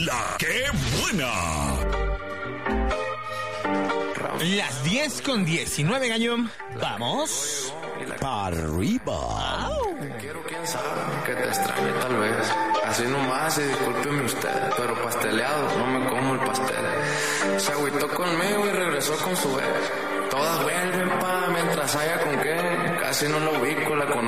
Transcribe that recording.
La que buena. Las 10:19, gallo. Vamos. Para arriba. Quiero, quién sabe, que te extrañe tal vez. Así nomás, y discúlpeme usted, pero pasteleado, no me como el pastel. Se agüitó conmigo y regresó con su ex. Todas vuelven pa' mientras haya con qué. Casi no lo ubico, la conozco.